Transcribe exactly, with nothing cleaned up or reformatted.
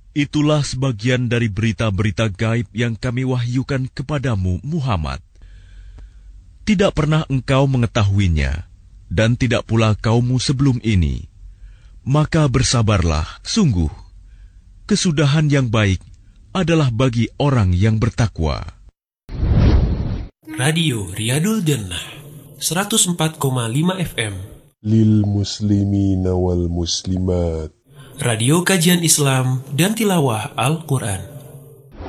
Itulah sebagian dari berita-berita gaib yang kami wahyukan kepadamu, Muhammad. Tidak pernah engkau mengetahuinya, dan tidak pula kaummu sebelum ini. Maka bersabarlah, sungguh, kesudahan yang baik adalah bagi orang yang bertakwa. Radio Riyadul Jannah seratus empat koma lima F M Lil muslimina wal muslimat. Radio kajian Islam dan tilawah Al-Quran.